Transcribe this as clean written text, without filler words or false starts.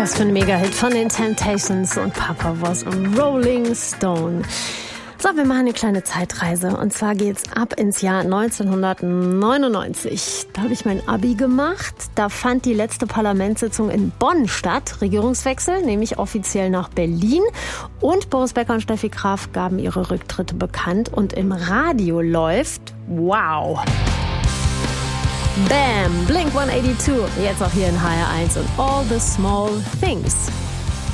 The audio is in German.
Was für ein Mega-Hit von den Temptations und Papa was a Rolling Stone. So, wir machen eine kleine Zeitreise und zwar geht's ab ins Jahr 1999. Da habe ich mein Abi gemacht. Da fand die letzte Parlamentssitzung in Bonn statt. Regierungswechsel, nämlich offiziell nach Berlin. Und Boris Becker und Steffi Graf gaben ihre Rücktritte bekannt. Und im Radio läuft, wow, Bam, Blink 182. Jetzt auch hier in HR1 und All the Small Things.